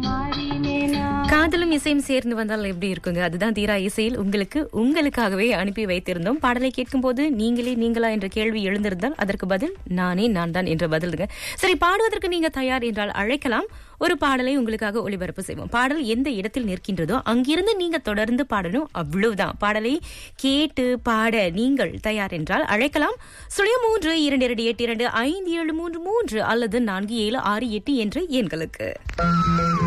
காதலும் இசையும் சேர்ந்து வந்தால் எப்படி இருக்குங்க? அதுதான் தீரா இசையில் உங்களுக்காகவே அனுப்பி வைத்திருந்தோம். பாடலை கேட்கும் போது நீங்களே நீங்களா என்ற கேள்வி எழுந்திருந்தால் அதற்கு பதில் நானே நான் தான் என்ற பதிலுங்க. சரி, பாடுவதற்கு நீங்க தயார் என்றால் அழைக்கலாம். ஒரு பாடலை உங்களுக்காக ஒளிபரப்பு செய்வோம். பாடல் எந்த இடத்தில் நிற்கின்றதோ அங்கிருந்து நீங்க தொடர்ந்து பாடணும், அவ்வளவுதான். பாடலை கேட்டு பாட நீங்கள் தயார் என்றால் அழைக்கலாம். 0322825733 அல்லது 4768 என்ற எண்களுக்கு.